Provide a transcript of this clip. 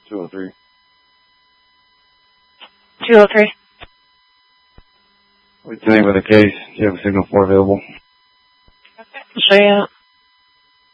203. 203. What's the name of the case? Do you have a signal 4 available? Okay. I'll show you.